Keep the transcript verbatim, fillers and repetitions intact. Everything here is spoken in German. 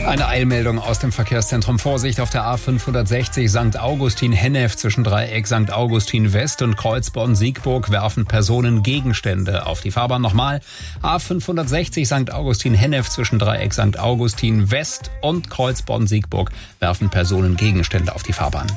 Eine Eilmeldung aus dem Verkehrszentrum. Vorsicht auf der A fünfhundertsechzig Sankt Augustin-Hennef zwischen Dreieck Sankt Augustin West und Kreuzborn-Siegburg werfen Personen Gegenstände auf die Fahrbahn. Nochmal, A fünfhundertsechzig Sankt Augustin-Hennef zwischen Dreieck Sankt Augustin West und Kreuzborn-Siegburg werfen Personen Gegenstände auf die Fahrbahn.